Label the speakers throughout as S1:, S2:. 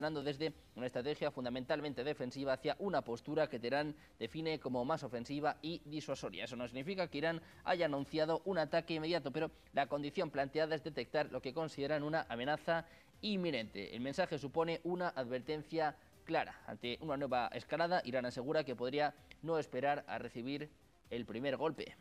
S1: desde una estrategia fundamentalmente defensiva hacia una postura que Teherán define como más ofensiva y disuasoria. Eso no significa que Irán haya anunciado un ataque inmediato, pero la condición planteada es detectar lo que consideran una amenaza inminente. El mensaje supone una advertencia clara. Ante una nueva escalada, Irán asegura que podría no esperar a recibir el primer golpe.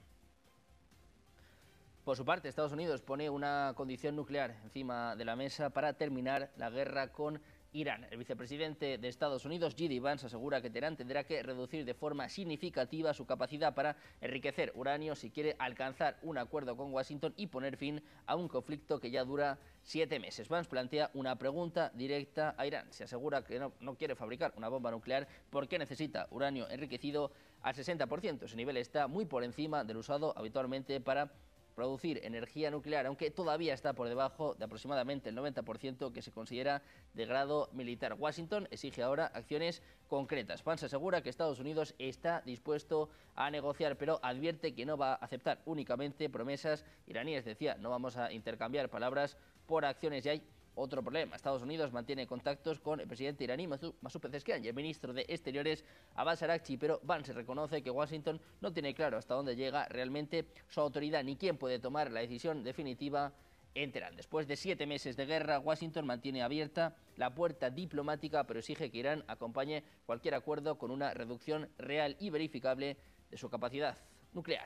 S1: Por su parte, Estados Unidos pone una condición nuclear encima de la mesa para terminar la guerra con Irán. El vicepresidente de Estados Unidos, J.D. Vance, asegura que Teherán tendrá que reducir de forma significativa su capacidad para enriquecer uranio si quiere alcanzar un acuerdo con Washington y poner fin a un conflicto que ya dura 7 meses. Vance plantea una pregunta directa a Irán. Se asegura que no quiere fabricar una bomba nuclear porque necesita uranio enriquecido al 60%. Ese nivel está muy por encima del usado habitualmente para producir energía nuclear, aunque todavía está por debajo de aproximadamente el 90% que se considera de grado militar. Washington exige ahora acciones concretas. Vance asegura que Estados Unidos está dispuesto a negociar, pero advierte que no va a aceptar únicamente promesas iraníes. Decía, no vamos a intercambiar palabras por acciones. Y hay otro problema. Estados Unidos mantiene contactos con el presidente iraní Masoud Pezeshkian y el ministro de Exteriores Abbas Araghchi, pero Vance reconoce que Washington no tiene claro hasta dónde llega realmente su autoridad ni quién puede tomar la decisión definitiva en Teherán. Después de 7 meses de guerra, Washington mantiene abierta la puerta diplomática, pero exige que Irán acompañe cualquier acuerdo con una reducción real y verificable de su capacidad nuclear.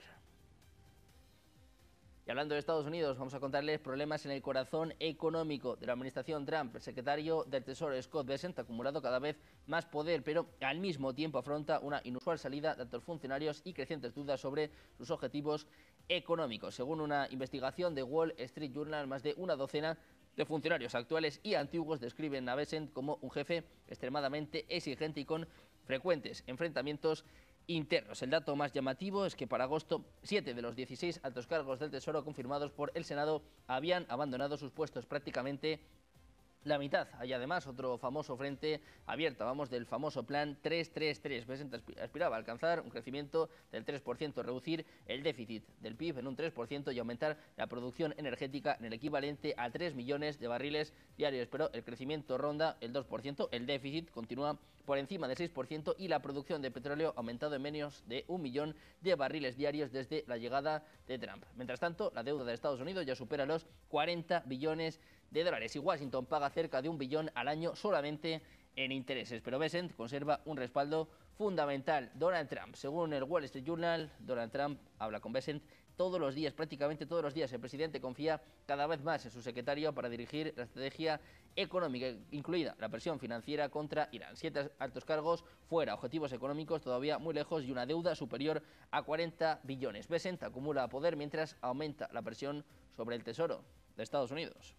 S1: Y hablando de Estados Unidos, vamos a contarles problemas en el corazón económico de la administración Trump. El secretario del Tesoro, Scott Bessent, ha acumulado cada vez más poder, pero al mismo tiempo afronta una inusual salida de altos funcionarios y crecientes dudas sobre sus objetivos económicos. Según una investigación de Wall Street Journal, más de una docena de funcionarios actuales y antiguos describen a Bessent como un jefe extremadamente exigente y con frecuentes enfrentamientos internos. El dato más llamativo es que para agosto 7 de los 16 altos cargos del Tesoro confirmados por el Senado habían abandonado sus puestos, prácticamente la mitad. Hay además otro famoso frente abierto, vamos, del famoso plan 333. Bessent aspiraba a alcanzar un crecimiento del 3%, reducir el déficit del PIB en un 3% y aumentar la producción energética en el equivalente a 3 millones de barriles diarios. Pero el crecimiento ronda el 2%, el déficit continúa por encima del 6% y la producción de petróleo ha aumentado en menos de 1 millón de barriles diarios desde la llegada de Trump. Mientras tanto, la deuda de Estados Unidos ya supera los 40 billones de dólares y Washington paga cerca de 1 billón al año solamente en intereses. Pero Bessent conserva un respaldo fundamental. Donald Trump, según el Wall Street Journal, Donald Trump habla con Bessent todos los días, prácticamente todos los días. El presidente confía cada vez más en su secretario para dirigir la estrategia económica, incluida la presión financiera contra Irán. 7 altos cargos fuera, objetivos económicos todavía muy lejos y una deuda superior a 40 billones. Bessent acumula poder mientras aumenta la presión sobre el Tesoro de Estados Unidos.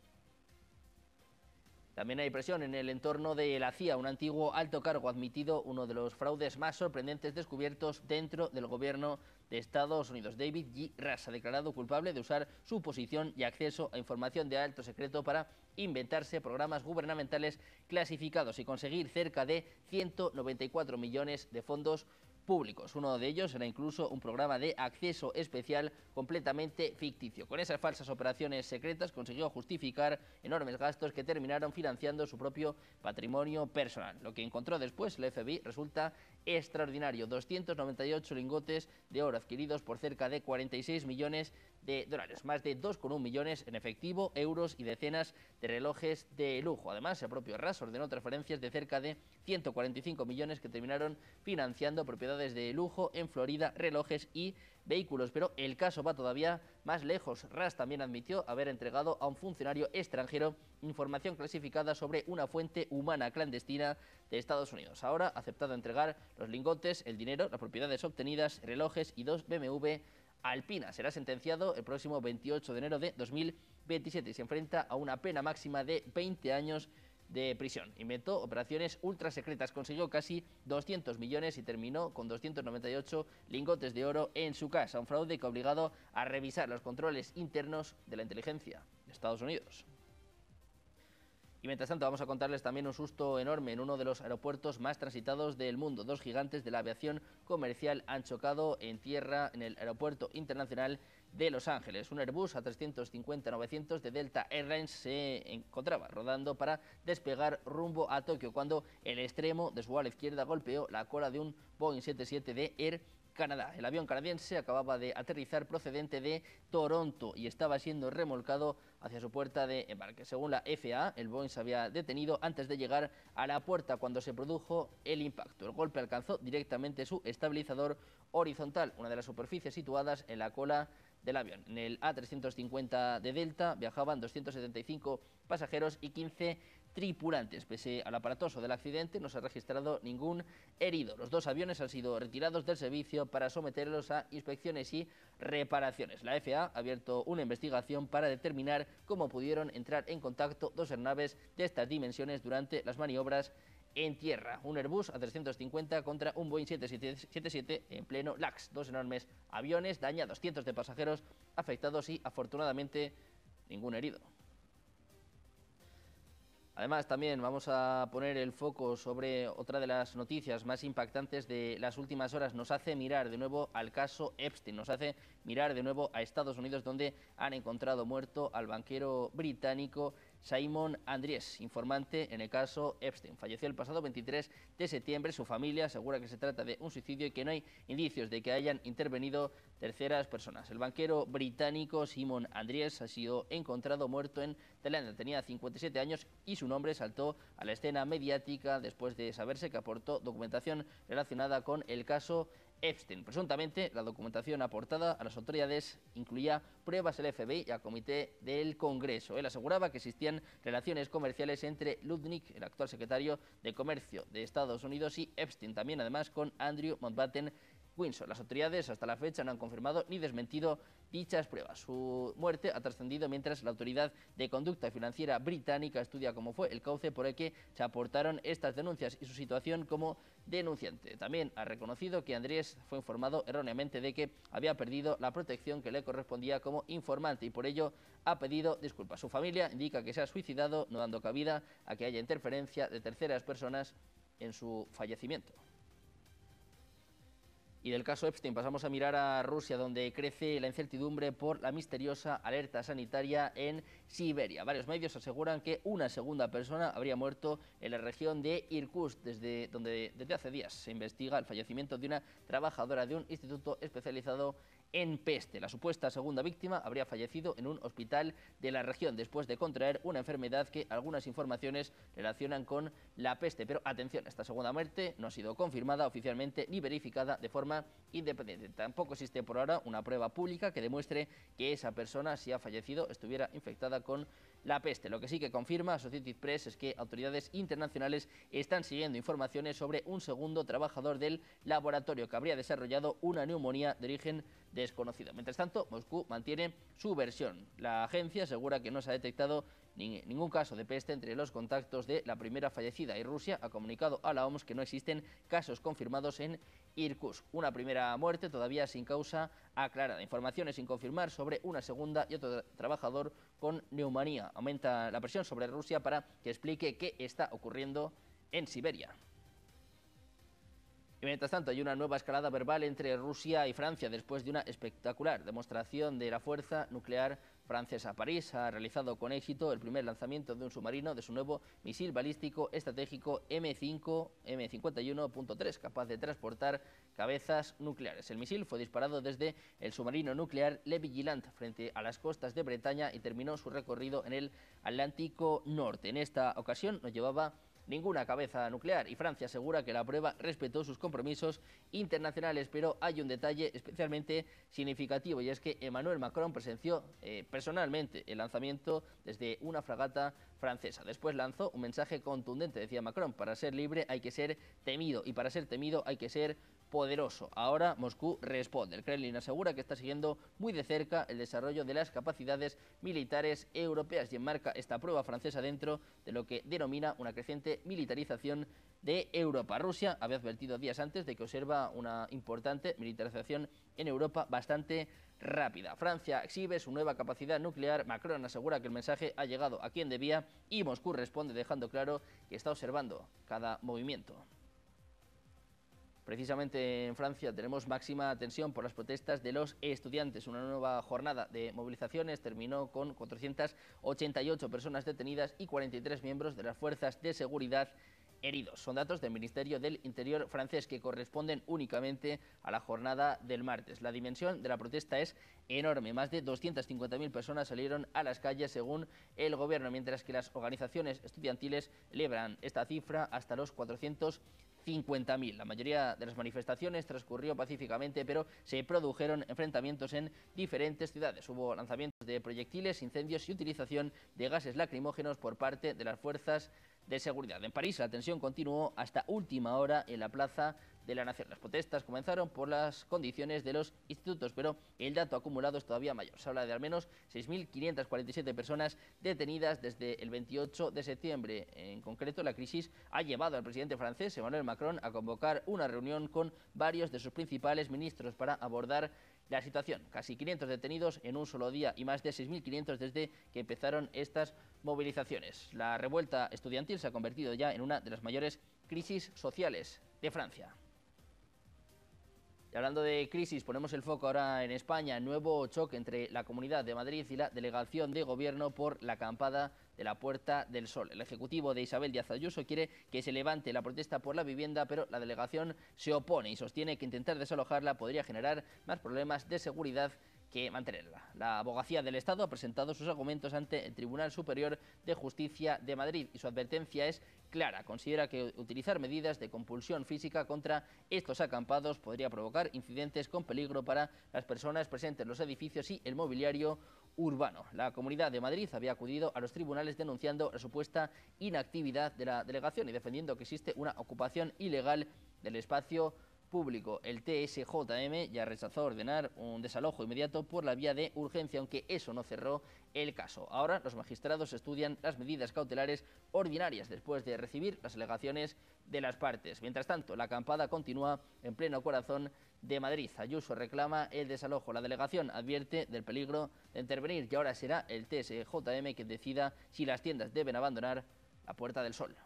S1: También hay presión en el entorno de la CIA. Un antiguo alto cargo ha admitido uno de los fraudes más sorprendentes descubiertos dentro del gobierno de Estados Unidos. David G. Rush ha declarado culpable de usar su posición y acceso a información de alto secreto para inventarse programas gubernamentales clasificados y conseguir cerca de 194 millones de fondos públicos. Uno de ellos era incluso un programa de acceso especial completamente ficticio. Con esas falsas operaciones secretas consiguió justificar enormes gastos que terminaron financiando su propio patrimonio personal. Lo que encontró después el FBI resulta extraordinario: 298 lingotes de oro adquiridos por cerca de 46 millones de dólares, más de 2,1 millones en efectivo, euros y decenas de relojes de lujo. Además, el propio Rush ordenó transferencias de cerca de 145 millones que terminaron financiando propiedades de lujo en Florida, relojes y vehículos. Pero el caso va todavía más lejos. Rush también admitió haber entregado a un funcionario extranjero información clasificada sobre una fuente humana clandestina de Estados Unidos. Ahora ha aceptado entregar los lingotes, el dinero, las propiedades obtenidas, relojes y 2 BMW Alpina. Será sentenciado el próximo 28 de enero de 2027 y se enfrenta a una pena máxima de 20 años de prisión. Inventó operaciones ultra secretas, consiguió casi 200 millones y terminó con 298 lingotes de oro en su casa. Un fraude que ha obligado a revisar los controles internos de la inteligencia de Estados Unidos. Y mientras tanto vamos a contarles también un susto enorme en uno de los aeropuertos más transitados del mundo. Dos gigantes de la aviación comercial han chocado en tierra en el aeropuerto internacional de Los Ángeles. Un Airbus A350-900 de Delta Airlines se encontraba rodando para despegar rumbo a Tokio cuando el extremo de su ala izquierda golpeó la cola de un Boeing 77 de Air Canadá. El avión canadiense acababa de aterrizar procedente de Toronto y estaba siendo remolcado hacia su puerta de embarque. Según la FAA, el Boeing se había detenido antes de llegar a la puerta cuando se produjo el impacto. El golpe alcanzó directamente su estabilizador horizontal, una de las superficies situadas en la cola del avión. En el A350 de Delta viajaban 275 pasajeros y 15 tripulantes. Pese al aparatoso del accidente, no se ha registrado ningún herido. Los dos aviones han sido retirados del servicio para someterlos a inspecciones y reparaciones. La FAA ha abierto una investigación para determinar cómo pudieron entrar en contacto dos aeronaves de estas dimensiones durante las maniobras en tierra. Un Airbus A350 contra un Boeing 777 en pleno LAX. Dos enormes aviones dañados, cientos de pasajeros afectados y afortunadamente ningún herido. Además, también vamos a poner el foco sobre otra de las noticias más impactantes de las últimas horas. Nos hace mirar de nuevo al caso Epstein, nos hace mirar de nuevo a Estados Unidos, donde han encontrado muerto al banquero británico Simon Andries, informante en el caso Epstein. Falleció el pasado 23 de septiembre. Su familia asegura que se trata de un suicidio y que no hay indicios de que hayan intervenido terceras personas. El banquero británico Simon Andries ha sido encontrado muerto en Tailandia. Tenía 57 años y su nombre saltó a la escena mediática después de saberse que aportó documentación relacionada con el caso Epstein. Presuntamente, la documentación aportada a las autoridades incluía pruebas del FBI y al Comité del Congreso. Él aseguraba que existían relaciones comerciales entre Lutnick, el actual secretario de Comercio de Estados Unidos, y Epstein, también además con Andrew Mountbatten Windsor. Las autoridades hasta la fecha no han confirmado ni desmentido dichas pruebas. Su muerte ha trascendido mientras la Autoridad de Conducta Financiera británica estudia cómo fue el cauce por el que se aportaron estas denuncias y su situación como denunciante. También ha reconocido que Andrés fue informado erróneamente de que había perdido la protección que le correspondía como informante y por ello ha pedido disculpas. Su familia indica que se ha suicidado, no dando cabida a que haya interferencia de terceras personas en su fallecimiento. Y del caso Epstein pasamos a mirar a Rusia, donde crece la incertidumbre por la misteriosa alerta sanitaria en Siberia. Varios medios aseguran que una segunda persona habría muerto en la región de Irkutsk, donde desde hace días se investiga el fallecimiento de una trabajadora de un instituto especializado en peste. La supuesta segunda víctima habría fallecido en un hospital de la región después de contraer una enfermedad que algunas informaciones relacionan con la peste. Pero atención, esta segunda muerte no ha sido confirmada oficialmente ni verificada de forma independiente. Tampoco existe por ahora una prueba pública que demuestre que esa persona, si ha fallecido, estuviera infectada con la peste. Lo que sí que confirma Associated Press es que autoridades internacionales están siguiendo informaciones sobre un segundo trabajador del laboratorio que habría desarrollado una neumonía de origen desconocido. Mientras tanto, Moscú mantiene su versión. La agencia asegura que no se ha detectado ningún caso de peste entre los contactos de la primera fallecida y Rusia ha comunicado a la OMS que no existen casos confirmados en Irkutsk. Una primera muerte todavía sin causa aclarada. Informaciones sin confirmar sobre una segunda y otro trabajador con neumonía. Aumenta la presión sobre Rusia para que explique qué está ocurriendo en Siberia. Y mientras tanto hay una nueva escalada verbal entre Rusia y Francia después de una espectacular demostración de la fuerza nuclear francesa. París ha realizado con éxito el primer lanzamiento de un submarino de su nuevo misil balístico estratégico M51.3, capaz de transportar cabezas nucleares. El misil fue disparado desde el submarino nuclear Le Vigilant frente a las costas de Bretaña y terminó su recorrido en el Atlántico Norte. En esta ocasión no llevaba ninguna cabeza nuclear y Francia asegura que la prueba respetó sus compromisos internacionales, pero hay un detalle especialmente significativo y es que Emmanuel Macron presenció personalmente el lanzamiento desde una fragata francesa. Después lanzó un mensaje contundente, decía Macron: para ser libre hay que ser temido y para ser temido hay que ser poderoso. Ahora Moscú responde. El Kremlin asegura que está siguiendo muy de cerca el desarrollo de las capacidades militares europeas y enmarca esta prueba francesa dentro de lo que denomina una creciente militarización de Europa. Rusia había advertido días antes de que observa una importante militarización en Europa bastante rápida. Francia exhibe su nueva capacidad nuclear, Macron asegura que el mensaje ha llegado a quien debía y Moscú responde dejando claro que está observando cada movimiento. Precisamente en Francia tenemos máxima tensión por las protestas de los estudiantes. Una nueva jornada de movilizaciones terminó con 488 personas detenidas y 43 miembros de las fuerzas de seguridad heridos. Son datos del Ministerio del Interior francés que corresponden únicamente a la jornada del martes. La dimensión de la protesta es enorme. Más de 250.000 personas salieron a las calles según el gobierno, mientras que las organizaciones estudiantiles elevan esta cifra hasta los 450.000. La mayoría de las manifestaciones transcurrió pacíficamente, pero se produjeron enfrentamientos en diferentes ciudades. Hubo lanzamientos de proyectiles, incendios y utilización de gases lacrimógenos por parte de las fuerzas de seguridad. En París la tensión continuó hasta última hora en la Plaza de la Nación. Las protestas comenzaron por las condiciones de los institutos, pero el dato acumulado es todavía mayor. Se habla de al menos 6.547 personas detenidas desde el 28 de septiembre. En concreto, la crisis ha llevado al presidente francés, Emmanuel Macron, a convocar una reunión con varios de sus principales ministros para abordar la situación. Casi 500 detenidos en un solo día y más de 6.500 desde que empezaron estas movilizaciones. La revuelta estudiantil se ha convertido ya en una de las mayores crisis sociales de Francia. Y hablando de crisis, ponemos el foco ahora en España. Nuevo choque entre la Comunidad de Madrid y la Delegación de Gobierno por la acampada de la Puerta del Sol. El Ejecutivo de Isabel Díaz Ayuso quiere que se levante la protesta por la vivienda, pero la delegación se opone y sostiene que intentar desalojarla podría generar más problemas de seguridad que mantenerla. La Abogacía del Estado ha presentado sus argumentos ante el Tribunal Superior de Justicia de Madrid y su advertencia es clara. Considera que utilizar medidas de compulsión física contra estos acampados podría provocar incidentes con peligro para las personas presentes en los edificios y el mobiliario urbano. La Comunidad de Madrid había acudido a los tribunales denunciando la supuesta inactividad de la delegación y defendiendo que existe una ocupación ilegal del espacio público. El TSJM ya rechazó ordenar un desalojo inmediato por la vía de urgencia, aunque eso no cerró el caso. Ahora los magistrados estudian las medidas cautelares ordinarias después de recibir las alegaciones de las partes. Mientras tanto, la acampada continúa en pleno corazón de Madrid. Ayuso reclama el desalojo. La delegación advierte del peligro de intervenir y ahora será el TSJM quien decida si las tiendas deben abandonar la Puerta del Sol.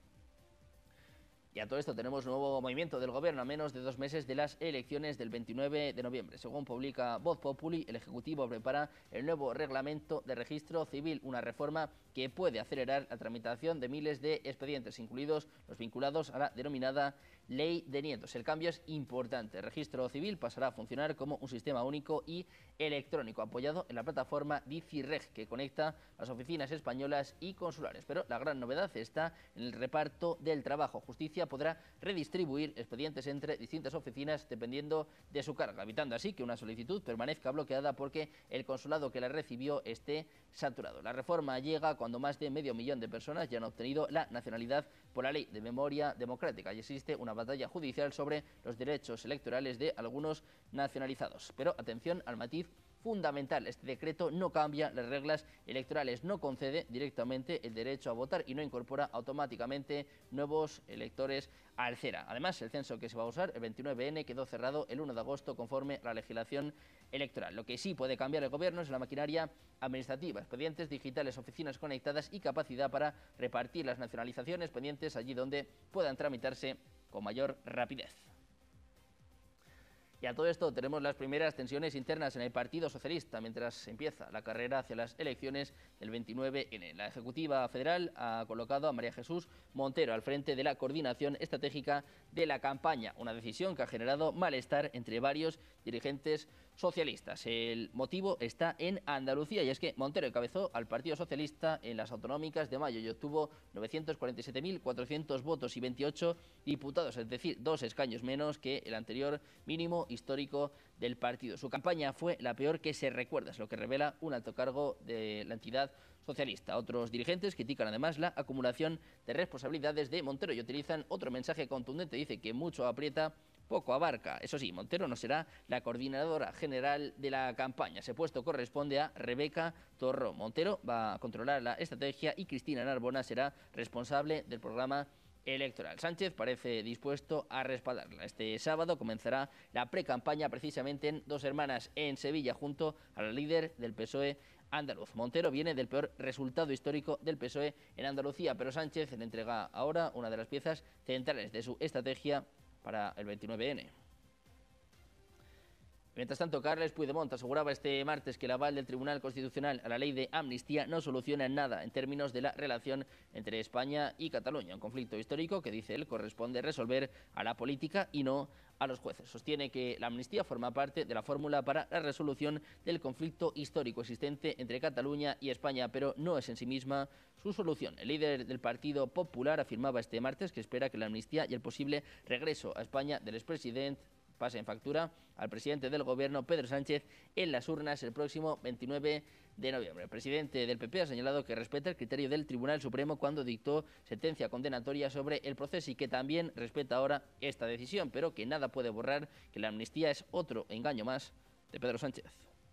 S1: Y a todo esto tenemos nuevo movimiento del Gobierno a menos de 2 meses de las elecciones del 29 de noviembre. Según publica Voz Populi, el Ejecutivo prepara el nuevo reglamento de registro civil, una reforma que puede acelerar la tramitación de miles de expedientes, incluidos los vinculados a la denominada Ley de Nietos. El cambio es importante. El registro civil pasará a funcionar como un sistema único y electrónico, apoyado en la plataforma DICIREG, que conecta las oficinas españolas y consulares. Pero la gran novedad está en el reparto del trabajo. Justicia podrá redistribuir expedientes entre distintas oficinas dependiendo de su carga, evitando así que una solicitud permanezca bloqueada porque el consulado que la recibió esté saturado. La reforma llega cuando más de 500.000 de personas ya han obtenido la nacionalidad por la Ley de Memoria Democrática y existe una batalla judicial sobre los derechos electorales de algunos nacionalizados. Pero atención al matiz fundamental. Este decreto no cambia las reglas electorales, no concede directamente el derecho a votar y no incorpora automáticamente nuevos electores al CERA. Además, el censo que se va a usar, el 29N, quedó cerrado el 1 de agosto conforme a la legislación electoral. Lo que sí puede cambiar el Gobierno es la maquinaria administrativa, expedientes digitales, oficinas conectadas y capacidad para repartir las nacionalizaciones pendientes allí donde puedan tramitarse con mayor rapidez. Y a todo esto tenemos las primeras tensiones internas en el Partido Socialista mientras empieza la carrera hacia las elecciones del 29N. La Ejecutiva Federal ha colocado a María Jesús Montero al frente de la coordinación estratégica de la campaña, una decisión que ha generado malestar entre varios dirigentes socialistas. El motivo está en Andalucía y es que Montero encabezó al Partido Socialista en las autonómicas de mayo y obtuvo 947.400 votos y 28 diputados, es decir, 2 escaños menos que el anterior mínimo histórico del partido. Su campaña fue la peor que se recuerda, es lo que revela un alto cargo de la entidad socialista. Otros dirigentes critican además la acumulación de responsabilidades de Montero y utilizan otro mensaje contundente. Dice que mucho aprieta, poco abarca. Eso sí, Montero no será la coordinadora general de la campaña. Ese puesto corresponde a Rebeca Torró. Montero va a controlar la estrategia y Cristina Narbona será responsable del programa electoral. Sánchez parece dispuesto a respaldarla. Este sábado comenzará la pre-campaña precisamente en Dos Hermanas, en Sevilla, junto a la líder del PSOE andaluz. Montero viene del peor resultado histórico del PSOE en Andalucía, pero Sánchez le entrega ahora una de las piezas centrales de su estrategia para el 29N. Mientras tanto, Carles Puigdemont aseguraba este martes que el aval del Tribunal Constitucional a la ley de amnistía no soluciona nada en términos de la relación entre España y Cataluña, un conflicto histórico que, dice él, corresponde resolver a la política y no a los jueces. Sostiene que la amnistía forma parte de la fórmula para la resolución del conflicto histórico existente entre Cataluña y España, pero no es en sí misma su solución. El líder del Partido Popular afirmaba este martes que espera que la amnistía y el posible regreso a España del expresidente pase en factura al presidente del Gobierno, Pedro Sánchez, en las urnas el próximo 29 de noviembre. El presidente del PP ha señalado que respeta el criterio del Tribunal Supremo cuando dictó sentencia condenatoria sobre el proceso y que también respeta ahora esta decisión, pero que nada puede borrar que la amnistía es otro engaño más de Pedro Sánchez.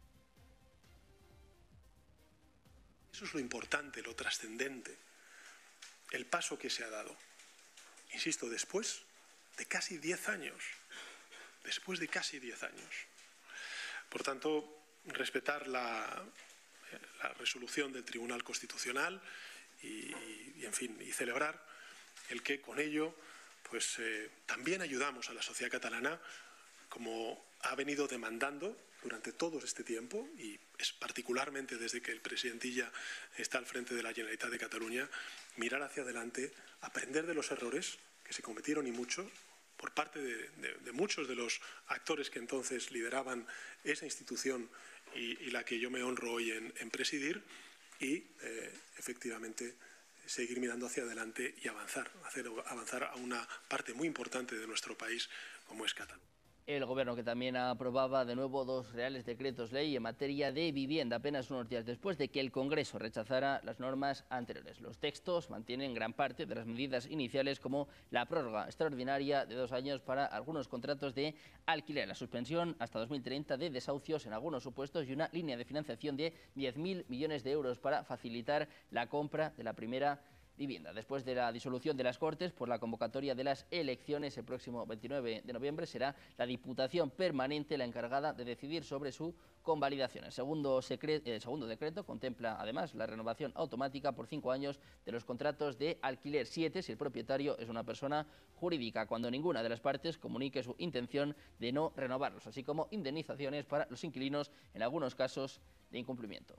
S2: Eso es lo importante, lo trascendente, el paso que se ha dado. Insisto, después de casi 10 años. Después de casi 10 años. Por tanto, respetar la resolución del Tribunal Constitucional y en fin, y celebrar el que con ello pues, también ayudamos a la sociedad catalana, como ha venido demandando durante todo este tiempo, y es particularmente desde que el presidentilla está al frente de la Generalitat de Cataluña, mirar hacia adelante, aprender de los errores que se cometieron y muchos, por parte de muchos de los actores que entonces lideraban esa institución y la que yo me honro hoy en presidir, y efectivamente seguir mirando hacia adelante y avanzar a una parte muy importante de nuestro país como es Cataluña.
S1: El Gobierno que también aprobaba de nuevo 2 reales decretos ley en materia de vivienda apenas unos días después de que el Congreso rechazara las normas anteriores. Los textos mantienen gran parte de las medidas iniciales, como la prórroga extraordinaria de 2 años para algunos contratos de alquiler, la suspensión hasta 2030 de desahucios en algunos supuestos y una línea de financiación de 10.000 millones de euros para facilitar la compra de la primera vivienda. Después de la disolución de las Cortes por la convocatoria de las elecciones el próximo 29 de noviembre, será la Diputación Permanente la encargada de decidir sobre su convalidación. El segundo decreto contempla además la renovación automática por 5 años de los contratos de alquiler, 7 si el propietario es una persona jurídica, cuando ninguna de las partes comunique su intención de no renovarlos, así como indemnizaciones para los inquilinos en algunos casos de incumplimiento.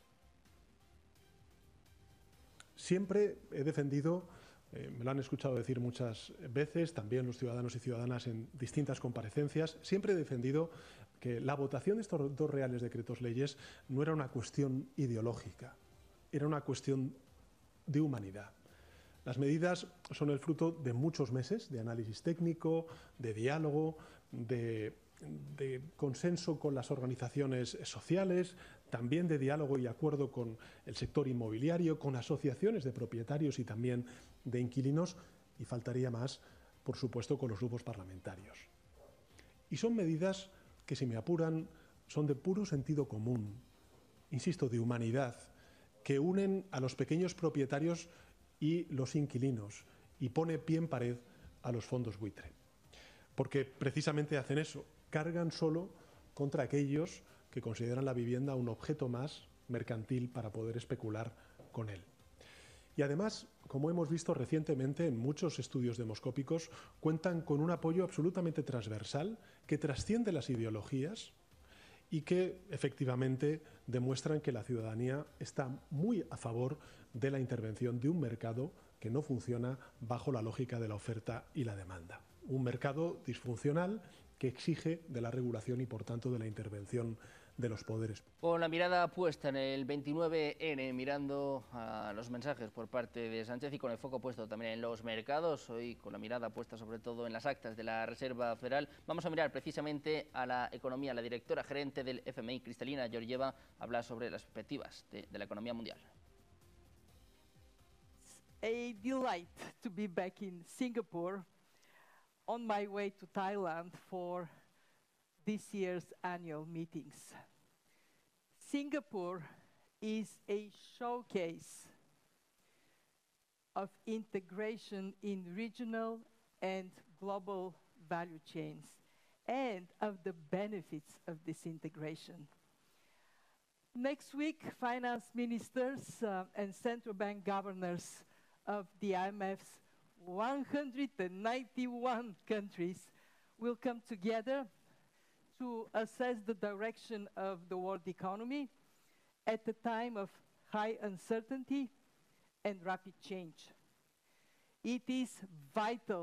S3: Siempre he defendido, me lo han escuchado decir muchas veces, también los ciudadanos y ciudadanas en distintas comparecencias, siempre he defendido que la votación de estos 2 reales decretos leyes no era una cuestión ideológica, era una cuestión de humanidad. Las medidas son el fruto de muchos meses de análisis técnico, de diálogo, de consenso con las organizaciones sociales, también de diálogo y acuerdo con el sector inmobiliario, con asociaciones de propietarios y también de inquilinos, y faltaría más, por supuesto, con los grupos parlamentarios. Y son medidas que, si me apuran, son de puro sentido común, insisto, de humanidad, que unen a los pequeños propietarios y los inquilinos y pone pie en pared a los fondos buitre. Porque precisamente hacen eso, cargan solo contra aquellos que consideran la vivienda un objeto más mercantil para poder especular con él. Y además, como hemos visto recientemente en muchos estudios demoscópicos, cuentan con un apoyo absolutamente transversal que trasciende las ideologías y que efectivamente demuestran que la ciudadanía está muy a favor de la intervención de un mercado que no funciona bajo la lógica de la oferta y la demanda. Un mercado disfuncional que exige de la regulación y, por tanto, de la intervención de los poderes.
S1: Con la mirada puesta en el 29N, mirando a los mensajes por parte de Sánchez y con el foco puesto también en los mercados, hoy con la mirada puesta sobre todo en las actas de la Reserva Federal, vamos a mirar precisamente a la economía. La directora gerente del FMI, Kristalina Georgieva, habla sobre las perspectivas de la economía mundial.
S4: A delight to be back in Singapore, on my way to Thailand for this year's annual meetings. Singapore is a showcase of integration in regional and global value chains, and of the benefits of this integration. Next week, finance ministers and central bank governors of the IMF's 191 countries will come together to assess the direction of the world economy at a time of high uncertainty and rapid change. It is vital